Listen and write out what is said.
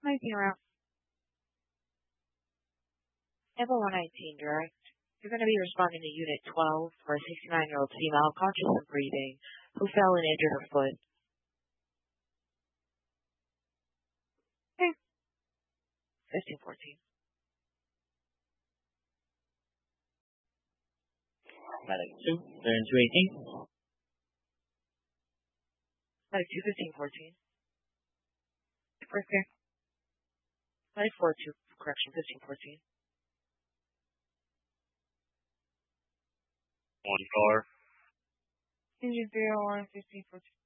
19 route. Level 119, direct. You're going to be responding to Unit 12 for a 69-year-old female conscious and breathing who fell and injured her foot. Okay. 1514. Medic 2, clear into 18. Medic 2, 1514. First clear. Medic 4, 2, correction, 1514. 1 car. Engine 301, 1514.